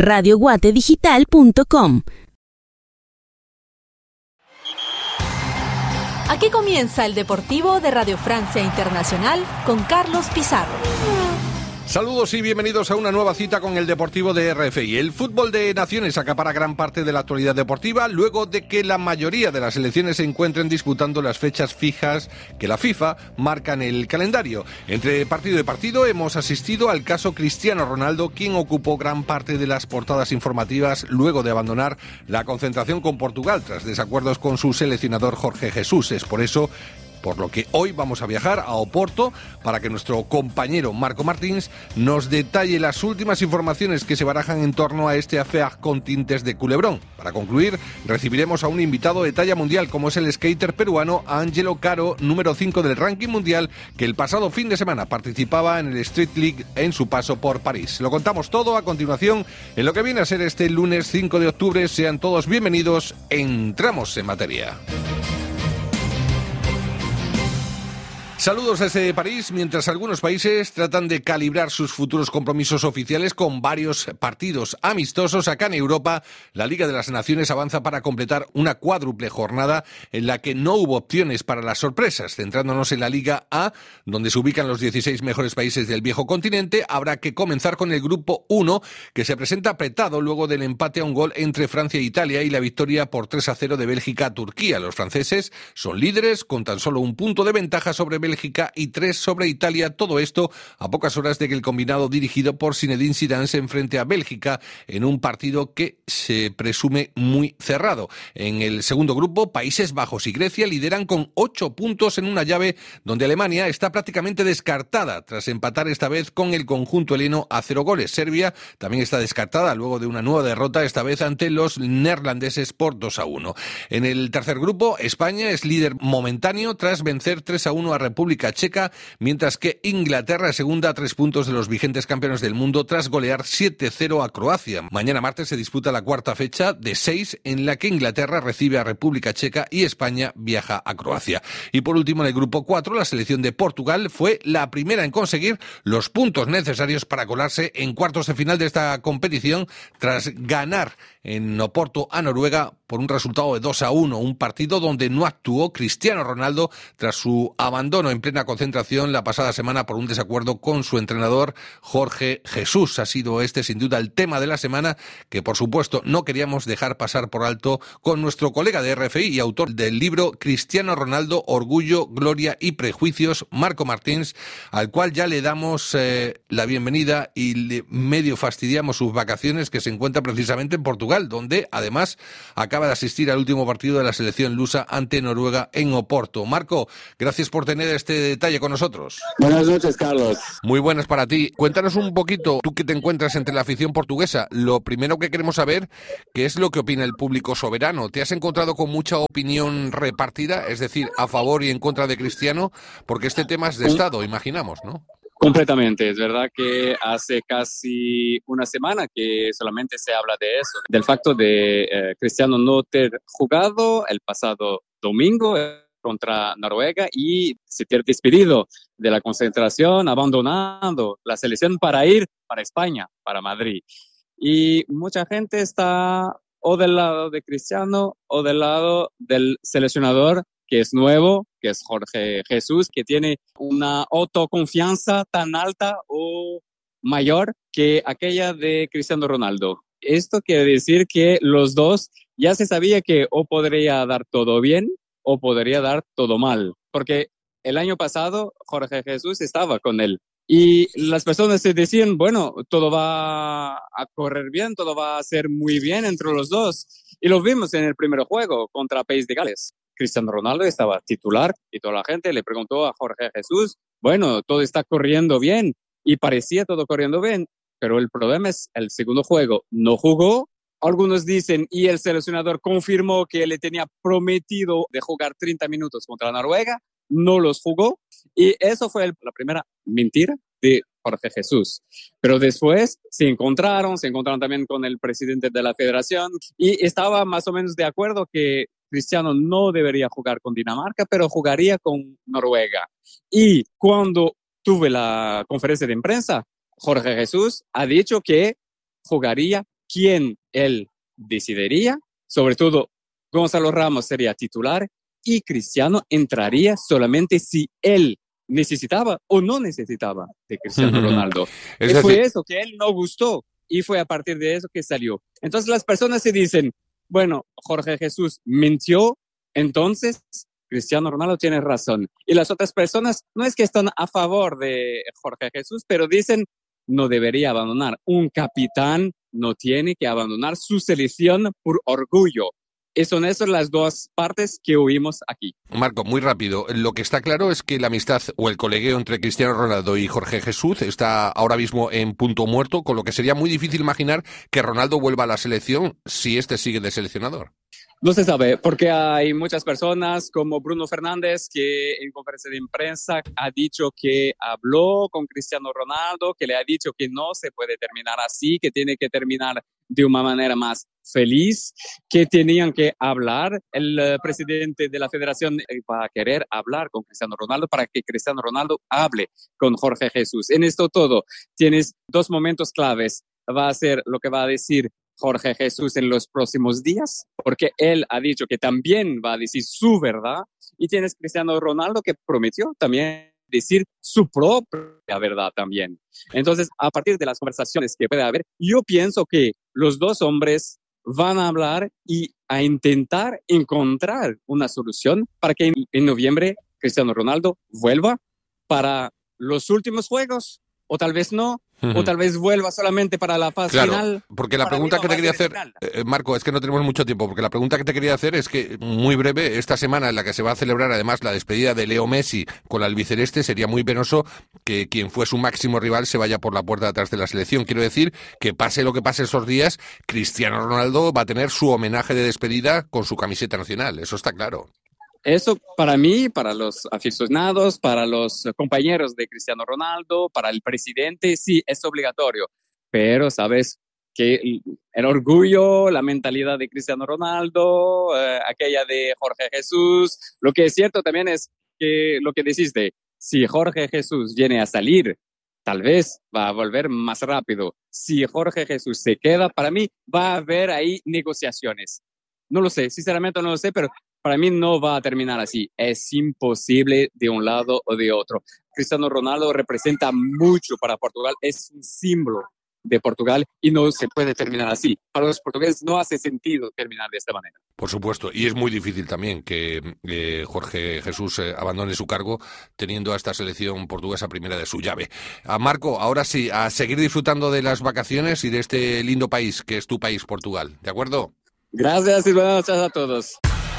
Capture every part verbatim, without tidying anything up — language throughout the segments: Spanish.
radio guate digital punto com. Aquí comienza el Deportivo de Radio Francia Internacional con Carlos Pizarro. Saludos y bienvenidos a una nueva cita con el Deportivo de R F I. El fútbol de naciones acapara gran parte de la actualidad deportiva luego de que la mayoría de las selecciones se encuentren disputando las fechas fijas que la FIFA marca en el calendario. Entre partido y partido hemos asistido al caso Cristiano Ronaldo, quien ocupó gran parte de las portadas informativas luego de abandonar la concentración con Portugal tras desacuerdos con su seleccionador Jorge Jesús. Es por eso por lo que hoy vamos a viajar a Oporto para que nuestro compañero Marco Martins nos detalle las últimas informaciones que se barajan en torno a este affaire con tintes de culebrón. Para concluir, recibiremos a un invitado de talla mundial como es el skater peruano Angelo Caro, número cinco del ranking mundial, que el pasado fin de semana participaba en el Street League en su paso por París. Lo contamos todo a continuación en lo que viene a ser este lunes cinco de octubre. Sean todos bienvenidos, entramos en materia. Saludos desde París, mientras algunos países tratan de calibrar sus futuros compromisos oficiales con varios partidos amistosos. Acá en Europa, la Liga de las Naciones avanza para completar una cuádruple jornada en la que no hubo opciones para las sorpresas. Centrándonos en la Liga A, donde se ubican los dieciséis mejores países del viejo continente, habrá que comenzar con el grupo uno, que se presenta apretado luego del empate a un gol entre Francia e Italia y la victoria por tres a cero de Bélgica a Turquía. Los franceses son líderes con tan solo un punto de ventaja sobre Bélgica y tres sobre Italia. Todo esto a pocas horas de que el combinado dirigido por Zinedine Zidane se enfrente a Bélgica en un partido que se presume muy cerrado. En el segundo grupo, Países Bajos y Grecia lideran con ocho puntos en una llave donde Alemania está prácticamente descartada tras empatar esta vez con el conjunto heleno a cero goles. Serbia también está descartada luego de una nueva derrota, esta vez ante los neerlandeses por dos a uno. En el tercer grupo, España es líder momentáneo tras vencer tres a uno a República Checa, mientras que Inglaterra es segunda a tres puntos de los vigentes campeones del mundo tras golear siete cero a Croacia. Mañana martes se disputa la cuarta fecha de seis en la que Inglaterra recibe a República Checa y España viaja a Croacia. Y por último, en el grupo cuatro, la selección de Portugal fue la primera en conseguir los puntos necesarios para colarse en cuartos de final de esta competición tras ganar en Oporto a Noruega por un resultado de dos a uno, un partido donde no actuó Cristiano Ronaldo tras su abandono en plena concentración la pasada semana por un desacuerdo con su entrenador Jorge Jesús. Ha sido este sin duda el tema de la semana que por supuesto no queríamos dejar pasar por alto con nuestro colega de R F I y autor del libro Cristiano Ronaldo, Orgullo, Gloria y Prejuicios, Marco Martins, al cual ya le damos eh, la bienvenida y le medio fastidiamos sus vacaciones, que se encuentra precisamente en Portugal, donde además acaba de asistir al último partido de la selección lusa ante Noruega en Oporto. Marco, gracias por tener este detalle con nosotros. Buenas noches, Carlos. Muy buenas para ti. Cuéntanos un poquito, tú que te encuentras entre la afición portuguesa, lo primero que queremos saber, ¿qué es lo que opina el público soberano? ¿Te has encontrado con mucha opinión repartida, es decir, a favor y en contra de Cristiano? Porque este tema es de Estado, imaginamos, ¿no? Completamente, es verdad que hace casi una semana que solamente se habla de eso, del facto de eh, Cristiano no ter jugado el pasado domingo contra Noruega y se ter despedido de la concentración, abandonando la selección para ir para España, para Madrid. Y mucha gente está o del lado de Cristiano o del lado del seleccionador que es nuevo, que es Jorge Jesús, que tiene una autoconfianza tan alta o mayor que aquella de Cristiano Ronaldo. Esto quiere decir que los dos ya se sabía que o podría dar todo bien o podría dar todo mal, porque el año pasado Jorge Jesús estaba con él y las personas se decían, bueno, todo va a correr bien, todo va a ser muy bien entre los dos, y lo vimos en el primer juego contra País de Gales. Cristiano Ronaldo estaba titular y toda la gente le preguntó a Jorge Jesús, bueno, todo está corriendo bien, y parecía todo corriendo bien, pero el problema es el segundo juego no jugó. Algunos dicen, y el seleccionador confirmó que le tenía prometido de jugar treinta minutos contra Noruega, no los jugó, y eso fue el, la primera mentira de Jorge Jesús. Pero después se encontraron, se encontraron también con el presidente de la federación, y estaba más o menos de acuerdo que Cristiano no debería jugar con Dinamarca, pero jugaría con Noruega. Y cuando tuve la conferencia de prensa, Jorge Jesús ha dicho que jugaría quién él decidiría, sobre todo Gonzalo Ramos sería titular y Cristiano entraría solamente si él necesitaba o no necesitaba de Cristiano Ronaldo. Es Y decir, fue eso que él no gustó y fue a partir de eso que salió. Entonces las personas se dicen, bueno, Jorge Jesús mintió, entonces Cristiano Ronaldo tiene razón. Y las otras personas no es que están a favor de Jorge Jesús, pero dicen, no debería abandonar. Un capitán no tiene que abandonar su selección por orgullo. Y son esas las dos partes que oímos aquí. Marco, muy rápido. Lo que está claro es que la amistad o el colegueo entre Cristiano Ronaldo y Jorge Jesús está ahora mismo en punto muerto, con lo que sería muy difícil imaginar que Ronaldo vuelva a la selección si este sigue de seleccionador. No se sabe, porque hay muchas personas como Bruno Fernández que en conferencia de prensa ha dicho que habló con Cristiano Ronaldo, que le ha dicho que no se puede terminar así, que tiene que terminar de una manera más feliz, que tenían que hablar. El uh, presidente de la federación va a querer hablar con Cristiano Ronaldo para que Cristiano Ronaldo hable con Jorge Jesús. En esto todo tienes dos momentos claves. Va a ser lo que va a decir Jorge Jesús en los próximos días, porque él ha dicho que también va a decir su verdad, y tienes Cristiano Ronaldo que prometió también decir su propia verdad también. Entonces, a partir de las conversaciones que puede haber, yo pienso que los dos hombres van a hablar y a intentar encontrar una solución para que en, en noviembre Cristiano Ronaldo vuelva para los últimos juegos, o tal vez no, uh-huh. o tal vez vuelva solamente para la fase claro, final. Porque la pregunta que te quería hacer, eh, Marco, es que no tenemos mucho tiempo, porque la pregunta que te quería hacer es que, muy breve, esta semana en la que se va a celebrar además la despedida de Leo Messi con la albiceleste, sería muy penoso que quien fue su máximo rival se vaya por la puerta de atrás de la selección. Quiero decir que pase lo que pase esos días, Cristiano Ronaldo va a tener su homenaje de despedida con su camiseta nacional, eso está claro. Eso para mí, para los aficionados, para los compañeros de Cristiano Ronaldo, para el presidente, sí, es obligatorio. Pero, ¿sabes? Que el orgullo, la mentalidad de Cristiano Ronaldo, eh, aquella de Jorge Jesús, lo que es cierto también es que lo que deciste, si Jorge Jesús viene a salir, tal vez va a volver más rápido. Si Jorge Jesús se queda, para mí va a haber ahí negociaciones. No lo sé, sinceramente no lo sé, pero para mí no va a terminar así. Es imposible de un lado o de otro. Cristiano Ronaldo representa mucho para Portugal, es un símbolo de Portugal y no se puede terminar así. Para los portugueses no hace sentido terminar de esta manera. Por supuesto, y es muy difícil también que eh, Jorge Jesús eh, abandone su cargo teniendo a esta selección portuguesa primera de su llave. A Marco, ahora sí, a seguir disfrutando de las vacaciones y de este lindo país que es tu país, Portugal. ¿De acuerdo? Gracias y buenas noches a todos.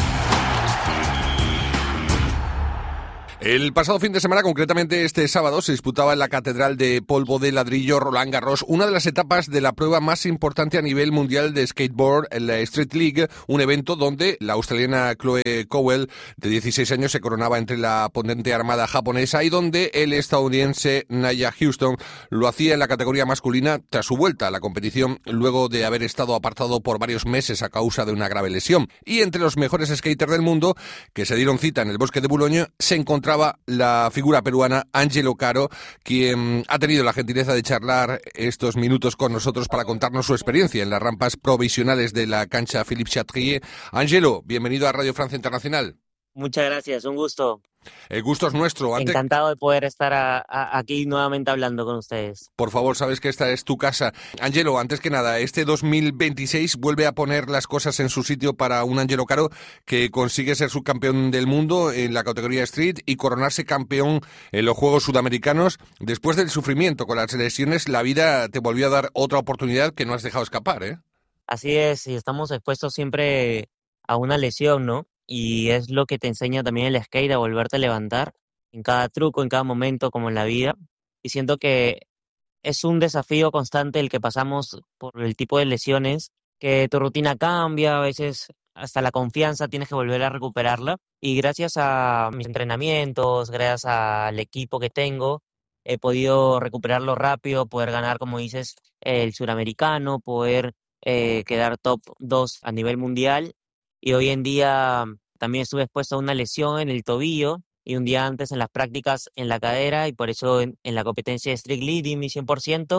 El pasado fin de semana, concretamente este sábado, se disputaba en la Catedral de Polvo de Ladrillo Roland Garros una de las etapas de la prueba más importante a nivel mundial de skateboard, en la Street League, un evento donde la australiana Chloe Cowell, de dieciséis años, se coronaba entre la potente armada japonesa y donde el estadounidense Nia Houston lo hacía en la categoría masculina tras su vuelta a la competición luego de haber estado apartado por varios meses a causa de una grave lesión. Y entre los mejores skaters del mundo que se dieron cita en el bosque de Boulogne se encontraba la figura peruana Angelo Caro, quien ha tenido la gentileza de charlar estos minutos con nosotros para contarnos su experiencia en las rampas provisionales de la cancha Philippe Chatrier. Angelo, bienvenido a Radio Francia Internacional. Muchas gracias, un gusto. El gusto es nuestro. Antes... Encantado de poder estar a, a, aquí nuevamente hablando con ustedes. Por favor, sabes que esta es tu casa. Angelo, antes que nada, este dos mil veintiséis vuelve a poner las cosas en su sitio para un Angelo Caro que consigue ser subcampeón del mundo en la categoría Street y coronarse campeón en los Juegos Sudamericanos. Después del sufrimiento con las lesiones, la vida te volvió a dar otra oportunidad que no has dejado escapar, ¿eh? Así es, y estamos expuestos siempre a una lesión, ¿no? Y es lo que te enseña también el skate, a volverte a levantar en cada truco, en cada momento, como en la vida. Y siento que es un desafío constante el que pasamos por el tipo de lesiones, que tu rutina cambia, a veces hasta la confianza tienes que volver a recuperarla. Y gracias a mis entrenamientos, gracias al equipo que tengo, he podido recuperarlo rápido, poder ganar, como dices, el suramericano, poder eh, quedar top dos a nivel mundial. Y hoy en día también estuve expuesto a una lesión en el tobillo y un día antes en las prácticas en la cadera, y por eso en, en la competencia de Street League di mi cien por ciento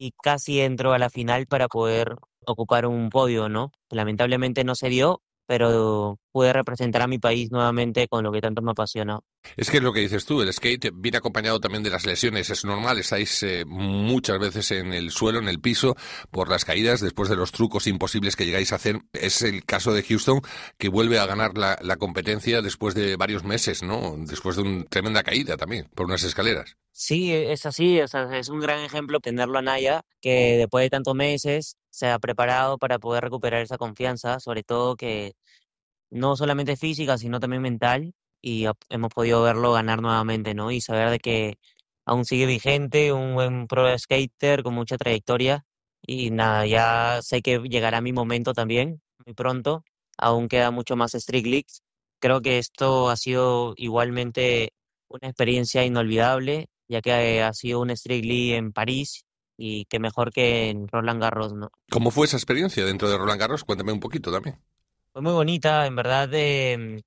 y casi entro a la final para poder ocupar un podio, ¿no? Lamentablemente no se dio, pero pude representar a mi país nuevamente con lo que tanto me apasiona. Es que es lo que dices tú, el skate viene acompañado también de las lesiones, es normal, estáis eh, muchas veces en el suelo, en el piso, por las caídas, después de los trucos imposibles que llegáis a hacer. Es el caso de Houston, que vuelve a ganar la, la competencia después de varios meses, ¿no? Después de una tremenda caída también, por unas escaleras. Sí, es así, o sea, es un gran ejemplo tenerlo a Naya, que después de tantos meses se ha preparado para poder recuperar esa confianza, sobre todo que no solamente física, sino también mental, y ha- hemos podido verlo ganar nuevamente, ¿no? Y saber de que aún sigue vigente, un buen pro skater con mucha trayectoria, y nada, ya sé que llegará mi momento también, muy pronto, aún queda mucho más Street Leagues. Creo que esto ha sido igualmente una experiencia inolvidable, ya que eh, ha sido un Street League en París, y que mejor que en Roland Garros, ¿no? ¿Cómo fue esa experiencia dentro de Roland Garros? Cuéntame un poquito también. Fue muy bonita, en verdad. em,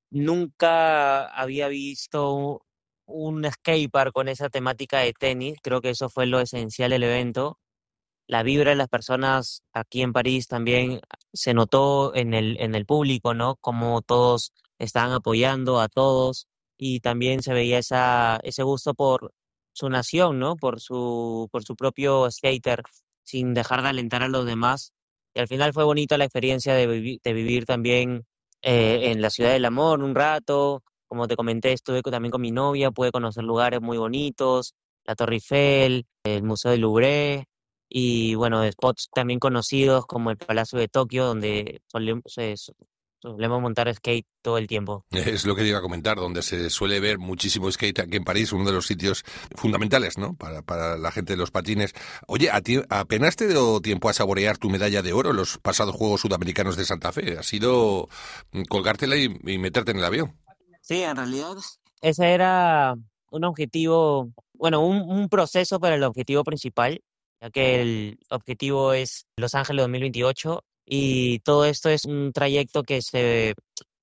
Nunca había visto un skatepark con esa temática de tenis. Creo que eso fue lo esencial del evento. La vibra de las personas aquí en París también se notó en el, en el público, ¿no? Como todos estaban apoyando a todos y también se veía esa, ese gusto por su nación, ¿no? Por su, por su propio skater, sin dejar de alentar a los demás. Y al final fue bonita la experiencia de, vivi- de vivir también eh, en la Ciudad del Amor un rato. Como te comenté, estuve co- también con mi novia, pude conocer lugares muy bonitos, la Torre Eiffel, el Museo del Louvre y bueno, spots también conocidos como el Palacio de Tokio, donde solemos, eh, so- solemos montar skate todo el tiempo. Es lo que te iba a comentar, donde se suele ver muchísimo skate aquí en París, uno de los sitios fundamentales, ¿no? Para, para la gente de los patines. Oye, ¿a ti apenas te dio tiempo a saborear tu medalla de oro en los pasados Juegos Sudamericanos de Santa Fe? Ha sido mm, colgártela y, y meterte en el avión. Sí, en realidad ese era un objetivo, bueno, un, un proceso para el objetivo principal, ya que el objetivo es Los Ángeles dos mil veintiocho y todo esto es un trayecto que se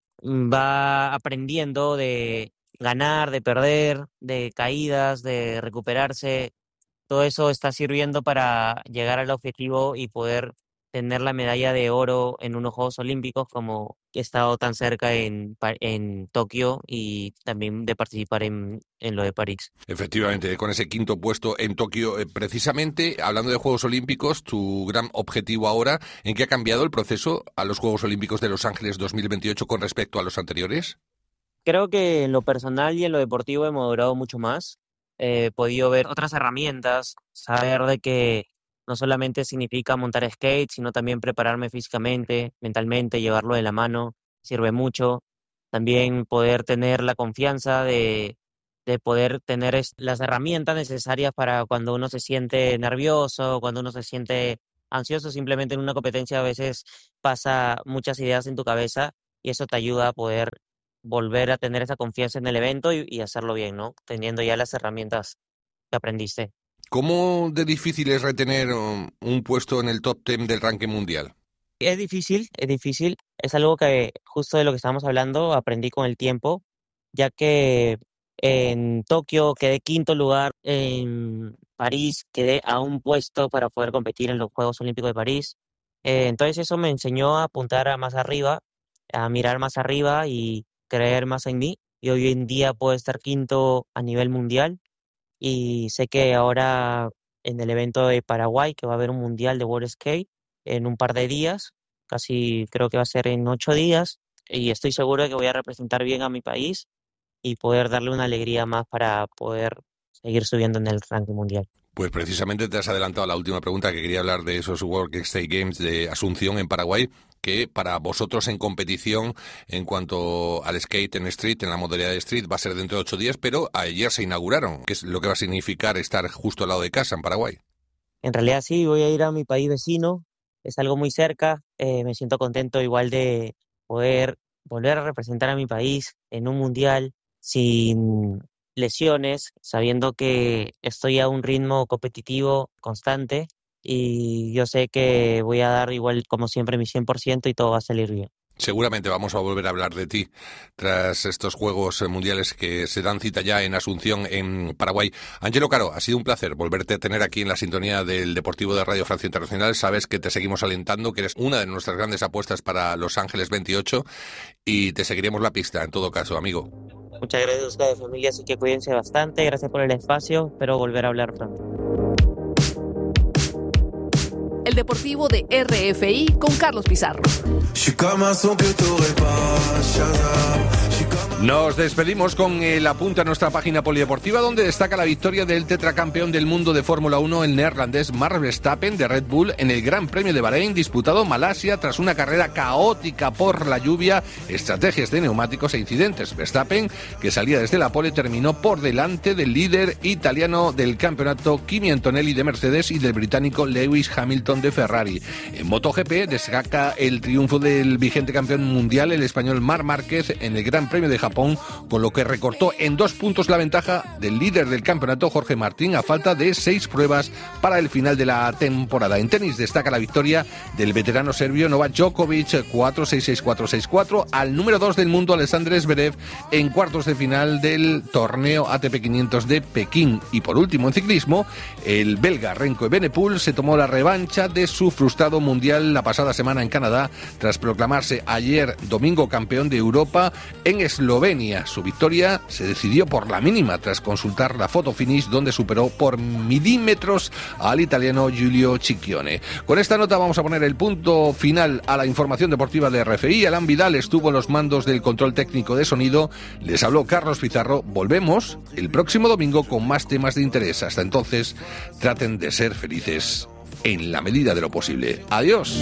va aprendiendo de ganar, de perder, de caídas, de recuperarse. Todo eso está sirviendo para llegar al objetivo y poder tener la medalla de oro en unos Juegos Olímpicos como he estado tan cerca en, Pa- en Tokio y también de participar en, en lo de París. Efectivamente, con ese quinto puesto en Tokio, eh, precisamente, hablando de Juegos Olímpicos, tu gran objetivo ahora, ¿en qué ha cambiado el proceso a los Juegos Olímpicos de Los Ángeles dos mil veintiocho con respecto a los anteriores? Creo que en lo personal y en lo deportivo he madurado mucho más. Eh, He podido ver otras herramientas, saber de que no solamente significa montar skate, sino también prepararme físicamente, mentalmente, llevarlo de la mano, sirve mucho. También poder tener la confianza de, de poder tener es- las herramientas necesarias para cuando uno se siente nervioso, cuando uno se siente ansioso, simplemente en una competencia a veces pasa muchas ideas en tu cabeza y eso te ayuda a poder volver a tener esa confianza en el evento y, y hacerlo bien, ¿no? Teniendo ya las herramientas que aprendiste. ¿Cómo de difícil es retener um, un puesto en el top diez del ranking mundial? Es difícil, es difícil. Es algo que justo de lo que estábamos hablando aprendí con el tiempo, ya que en Tokio quedé quinto lugar, en París quedé a un puesto para poder competir en los Juegos Olímpicos de París. Eh, entonces eso me enseñó a apuntar a más arriba, a mirar más arriba y creer más en mí. Y hoy en día puedo estar quinto a nivel mundial y sé que ahora en el evento de Paraguay, que va a haber un mundial de World Skate en un par de días, casi creo que va a ser en ocho días, y estoy seguro de que voy a representar bien a mi país y poder darle una alegría más para poder seguir subiendo en el ranking mundial. Pues precisamente te has adelantado a la última pregunta, que quería hablar de esos World Skate Games de Asunción en Paraguay, que para vosotros en competición en cuanto al skate en street, en la modalidad de street, va a ser dentro de ocho días, pero ayer se inauguraron, que es lo que va a significar estar justo al lado de casa en Paraguay. En realidad sí, voy a ir a mi país vecino, es algo muy cerca, eh, me siento contento igual de poder volver a representar a mi país en un mundial sin lesiones, sabiendo que estoy a un ritmo competitivo constante y yo sé que voy a dar igual como siempre mi cien por ciento y todo va a salir bien. Seguramente vamos a volver a hablar de ti tras estos Juegos Mundiales que se dan cita ya en Asunción, en Paraguay. Ángelo Caro, ha sido un placer volverte a tener aquí en la sintonía del Deportivo de Radio Francia Internacional. Sabes que te seguimos alentando, que eres una de nuestras grandes apuestas para Los Ángeles veintiocho y te seguiremos la pista en todo caso, amigo. Muchas gracias a ustedes, familia, así que cuídense bastante. Gracias por el espacio, espero volver a hablar pronto. El Deportivo de R F I con Carlos Pizarro. Nos despedimos con el apunte a nuestra página polideportiva, donde destaca la victoria del tetracampeón del mundo de Fórmula uno, el neerlandés Max Verstappen de Red Bull, en el Gran Premio de Bahrein, disputado en Malasia tras una carrera caótica por la lluvia, estrategias de neumáticos e incidentes. Verstappen, que salía desde la pole, terminó por delante del líder italiano del campeonato, Kimi Antonelli de Mercedes, y del británico Lewis Hamilton de Ferrari. En MotoGP destaca el triunfo del vigente campeón mundial, el español Marc Márquez, en el Gran Premio de Japón, con lo que recortó en dos puntos la ventaja del líder del campeonato, Jorge Martín, a falta de seis pruebas para el final de la temporada. En tenis destaca la victoria del veterano serbio Novak Djokovic, cuatro seis seis cuatro seis cuatro, al número dos del mundo, Alexander Zverev, en cuartos de final del torneo A T P quinientos de Pekín. Y por último, en ciclismo, el belga Remco Evenepoel se tomó la revancha de su frustrado mundial la pasada semana en Canadá, tras proclamarse ayer domingo campeón de Europa en Eslovenia. Su victoria se decidió por la mínima tras consultar la foto finish, donde superó por milímetros al italiano Giulio Ciccione. Con esta nota vamos a poner el punto final a la información deportiva de R F I. Alan Vidal estuvo en los mandos del control técnico de sonido. Les habló Carlos Pizarro. Volvemos el próximo domingo con más temas de interés. Hasta entonces, traten de ser felices en la medida de lo posible. Adiós.